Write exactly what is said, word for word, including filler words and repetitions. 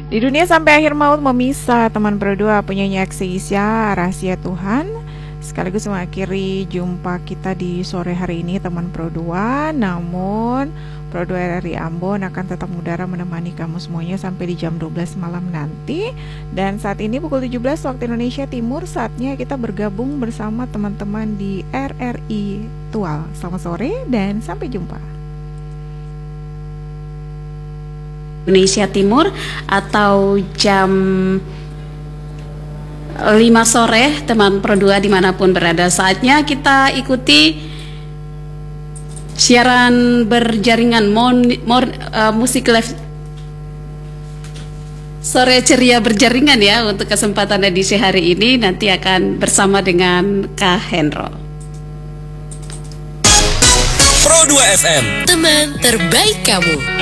Di dunia sampai akhir maut memisah, teman berdua penyanyi Aksi Isya, Rahasia Tuhan. Sekaligus mengakhiri jumpa kita di sore hari ini teman Pro dua. Namun Pro dua dari Ambon akan tetap mengudara menemani kamu semuanya sampai di jam dua belas malam nanti. Dan saat ini pukul tujuh belas waktu Indonesia Timur, saatnya kita bergabung bersama teman-teman di R R I Tual. Selamat sore dan sampai jumpa. Indonesia Timur atau jam lima sore, teman Pro dua dimanapun berada. Saatnya kita ikuti siaran berjaringan mon, mon, uh, musik live sore ceria berjaringan ya, untuk kesempatan edisi hari ini. Nanti akan bersama dengan Kak Hendro. Pro dua F M, teman terbaik kamu.